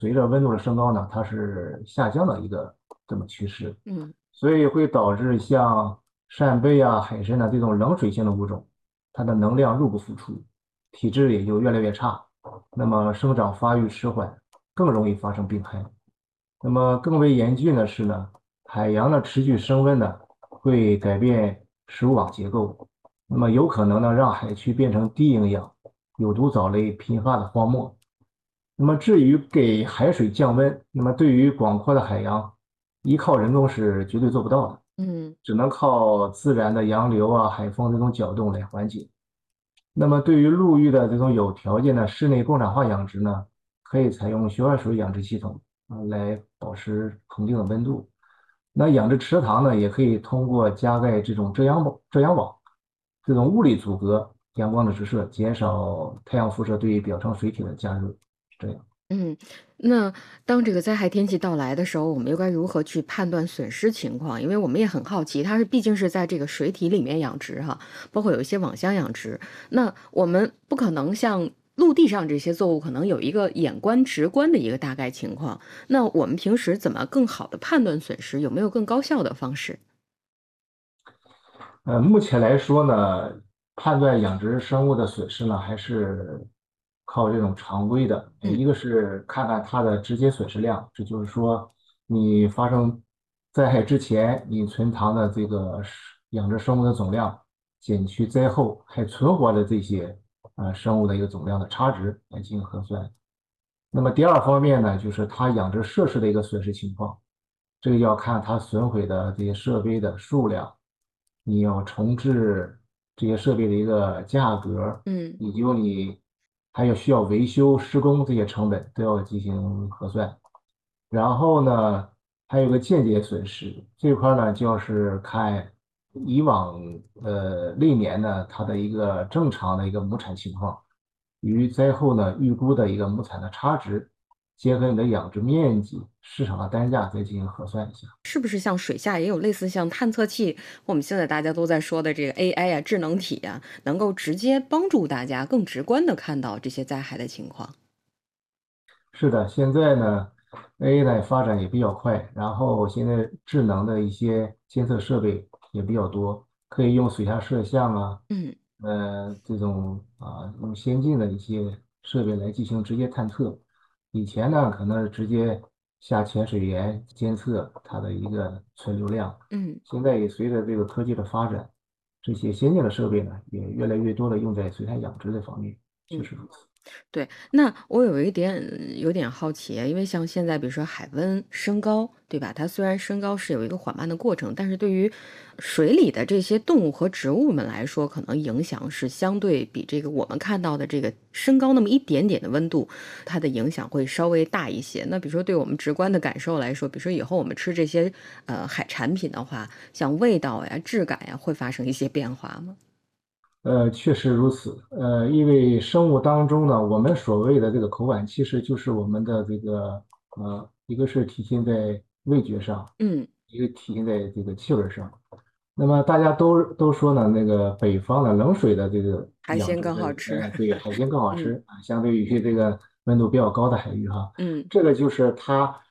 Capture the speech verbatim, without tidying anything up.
随着温度的升高呢，它是下降的一个这么趋势， 嗯所以会导致像扇贝啊、海参呢这种冷水性的物种，它的能量入不敷出，体质也就越来越差，那么生长发育迟缓，更容易发生病害。那么更为严峻的是呢，海洋的持续升温呢，会改变食物网结构，那么有可能呢让海区变成低营养、有毒藻类频发的荒漠。那么至于给海水降温，那么对于广阔的海洋，依靠人工是绝对做不到的， 嗯。 只能靠自然的洋流啊、海风这种搅动来缓解。那么对于陆域的这种有条件的室内共产化养殖呢，可以采用循环水养殖系统啊，来保持恒定的温度。那养殖池塘呢，也可以通过加盖这种遮阳网、遮阳网，这种物理阻隔阳光的直射，减少太阳辐射对表层水体的加热。这样。 嗯，那当这个灾害天气到来的时候，我们又该如何去判断损失情况？因为我们也很好奇，它是毕竟是在这个水体里面养殖哈，包括有一些网箱养殖，那我们不可能像陆地上这些作物，可能有一个眼观直观的一个大概情况。那我们平时怎么更好的判断损失？有没有更高效的方式？ 呃，目前来说呢，判断养殖生物的损失呢，还是靠这种常规的。呃嗯一个是看看它的直接损失量，这就是说，你发生灾害之前，你存塘的这个是养殖生物的总量，减去灾后还存活的这些呃生物的一个总量的差值来进行核算。那么第二方面呢，就是它养殖设施的一个损失情况，这个要看它损毁的这些设备的数量，你要重置这些设备的一个价格， 嗯。 以及你还有需要维修施工这些成本都要进行核算。然后呢，还有个间接损失这一块儿呢，就是看以往呃历年呢它的一个正常的一个亩产情况。与灾后呢预估的一个亩产的差值，结合你的养殖面积、市场的单价再进行核算一下。 是不是像水下也有类似像探测器，我们现在大家都在说的这个 A I 啊，智能体啊，能够直接帮助大家更直观的看到这些灾害的情况？ 是的，现在呢，A I 呢发展也比较快，然后现在智能的一些监测设备也比较多，可以用水下摄像啊， 嗯。 呃，这种啊，用先进的一些设备来进行直接探测。以前呢，可能是直接下潜水员监测它的一个存流量， 嗯。 现在也随着这个科技的发展，这些先进的设备呢，也越来越多的用在水产养殖这方面，确嗯。 实如此。 对，那我有一点有点好奇，因为像现在比如说海温升高，对吧？它虽然升高是有一个缓慢的过程，但是对于水里的这些动物和植物们来说，可能影响是相对比这个我们看到的这个升高那么一点点的温度，它的影响会稍微大一些。那比如说对我们直观的感受来说，比如说以后我们吃这些呃海产品的话，像味道呀、质感呀，会发生一些变化吗？ 呃，确实如此。呃，因为生物当中呢，我们所谓的这个口感，其实就是我们的这个呃，一个是体现在味觉上， 嗯。 一个体现在这个气味上。那么大家都都说呢，那个北方的冷水的这个海鲜养殖的， 更好吃。 呃，对海鲜更好嗯吃啊，相对于这个温度比较高的海域哈， 嗯。 这个就是它